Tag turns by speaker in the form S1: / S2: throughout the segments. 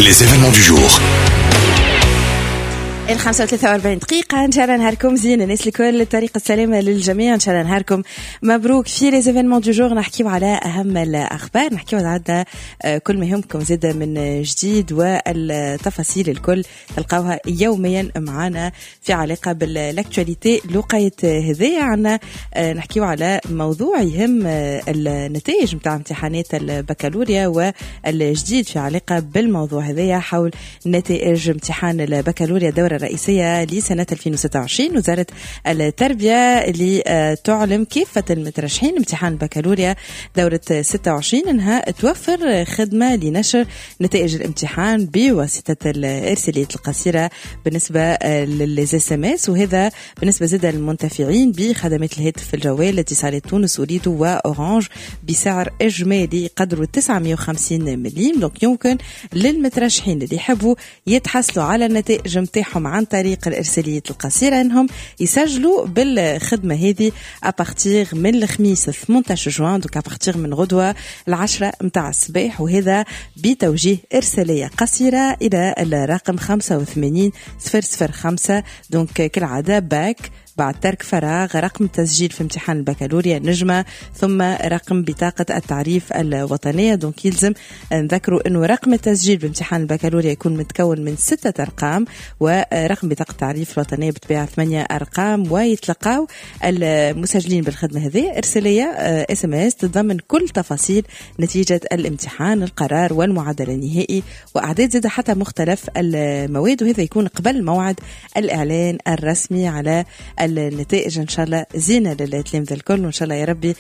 S1: Les événements du jour.
S2: 45 دقيقة. إن شاء الله نهاركم زين الناس الكل، طريقة السلامة للجميع. إن شاء الله نهاركم مبروك. في les événements du jour نحكيو على أهم الأخبار، نحكيو على كل ما يهمكم زيادة من جديد، والتفاصيل الكل تلقاوها يوميا معنا في علاقة بالاكتواليتي. لقية هذية عنا نحكيو على موضوع يهم النتائج متاع امتحانات البكالوريا والجديد في علاقة بالموضوع هذية حول نتائج امتحان البكالوريا دورة رئيسية لسنة 2026. وزارة التربية اللي تعلم كافة المترشحين امتحان البكالوريا دورة 26 انها توفر خدمة لنشر نتائج الامتحان بواسطة الارساليات القصيرة بالنسبة للSMS، وهذا بالنسبة زاد المنتفعين بخدمات الهاتف الجوال اتصالات تونس وريدو وأورانج بسعر إجمالي قدره 950 مليم. دونك يمكن للمترشحين اللي يحبوا يتحصلوا على النتائج متاعهم عن طريق الإرساليات القصيرة انهم يسجلوا بالخدمة هذه أبارتيغ من الخميس 18 جوان، دوك أبارتيغ من غدوة 10 متاع الصباح، وهذا بتوجيه إرسالية قصيرة إلى الرقم 85 005. دونك كالعادة باك بعد ترك فراغ رقم تسجيل في امتحان البكالوريا نجمة، ثم رقم بطاقة التعريف الوطنية. دونك يلزم نذكروا انه رقم التسجيل بامتحان البكالوريا يكون متكون من 6 أرقام، ورقم بطاقة التعريف الوطنية بتبيع 8 أرقام. ويتلقاو المسجلين بالخدمة هذه إرسالية SMS تتضمن كل تفاصيل نتيجة الامتحان، القرار والمعدل النهائي وأعداد زادة حتى مختلف المواد، وهذا يكون قبل موعد الإعلان الرسمي على النتائج. إن شاء الله زينة للتلامذة الكل، وإن شاء الله يا ربي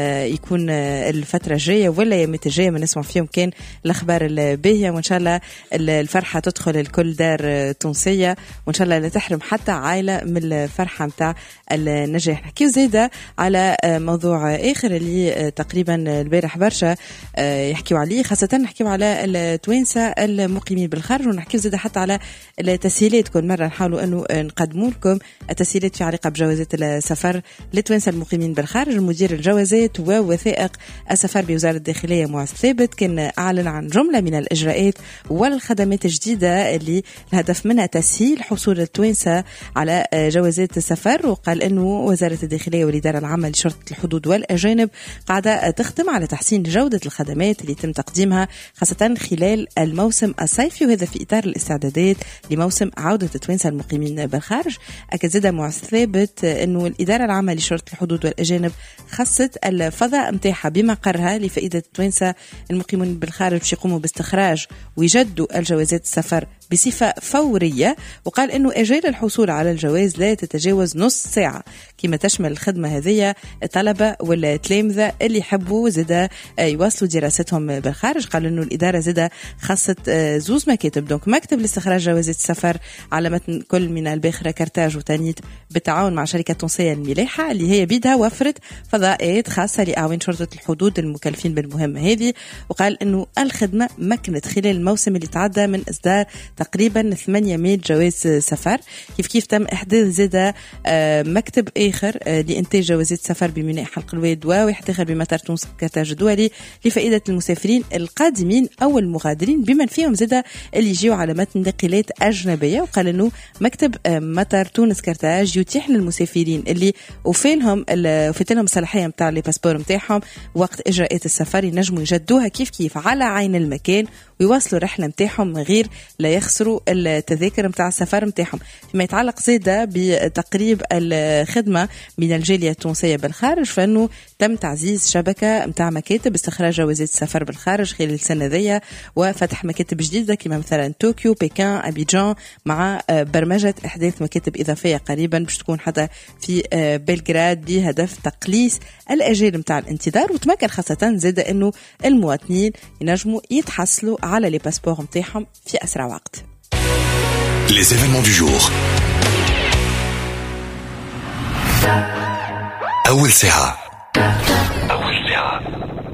S2: يكون الفترة الجاية ولا يومات الجاية ما نسمع فيهم كان الأخبار الباهية، وإن شاء الله الفرحة تدخل الكل دار تونسية، وإن شاء الله لا تحرم حتى عائلة من الفرحة متاع النجاح. نحكيو زيادة على موضوع آخر اللي تقريبا البارح برشا يحكيو عليه، خاصة نحكيو على التوانسة المقيمين بالخارج، ونحكيو زيادة حتى على التسهيلات. كل مرة نحاولوا أنه نقدموا لكم التسهيلات في علاقة بجوازات السفر للتوانسة المقيمين بالخارج. المدير الجوازات ووثائق السفر بوزارة الداخلية معز ثابت كان أعلن عن جملة من الإجراءات والخدمات الجديدة اللي الهدف منها تسهيل حصول التوانسة على جوازات السفر. وقال أنه وزارة الداخلية والإدارة العامة لشرطة الحدود والأجانب قاعدة تخدم على تحسين جودة الخدمات اللي يتم تقديمها خاصة خلال الموسم الصيفي، وهذا في إطار الاستعدادات لموسم عودة التوانسة المقيمين بالخارج. أكد زاد معز ثابت أنه الإدارة العامة لشرطة الحدود والأجانب خصت الفضاء متاحة بمقرها لفائدة التوانسة المقيمين بالخارج باش يقوموا باستخراج ويجدوا الجوازات السفر بصفة فورية. وقال أنه أجال الحصول على الجواز لا تتجاوز نص ساعة، كما تشمل الخدمة هذه الطلبة والتلامذة اللي يحبوا زدا يواصلوا دراستهم بالخارج. قال أنه الإدارة زدا خاصت زوز مكاتب، دونك مكتب لاستخراج جوازات السفر على متن كل من الباخرة كرتاج وتانيت بالتعاون مع شركة تونسية الملاحة اللي هي بيدها وفرت فضاءات خاصة لأعوان شرطة الحدود المكلفين بالمهمة هذه. وقال أنه الخدمة مكنت خلال الموسم اللي تعدى من إصدار تقريبا 800 جواز سفر. كيف تم إحداث زادة مكتب آخر لإنتاج جوازات سفر بميناء حلق الواد وواحد آخر بمطار تونس كرتاج الدولي لفائدة المسافرين القادمين أو المغادرين بمن فيهم زادة اللي يجيوا على متن نقلات أجنبية. وقال أنه مكتب مطار تونس كرتاج يتيح للمسافرين اللي وفات لهم الصلاحية متاع لي باسبور متاعهم وقت إجراءات السفر ينجموا يجدوها كيف على عين المكان ويواصلوا الرحلة متاعهم من غير لا يخسروا التذاكر متاع السفر متاعهم. فيما يتعلق زيادة بتقريب الخدمة من الجالية التونسية بالخارج، فإنه تم تعزيز شبكة متاع مكاتب استخراج جوازات السفر بالخارج خلال السنة ذي، وفتح مكاتب جديدة كما مثلا طوكيو، بكين، أبيجان، مع برمجة إحداث مكاتب إضافية قريبا باش تكون حتى في بلغراد بهدف تقليص الأجال متاع الانتظار. وتمكن خاصة زيادة إنه المواطنين ينجموا يتحصلوا على لي باسبور متاعهم في أسرع وقت.
S1: Les événements du jour. أول ساعة.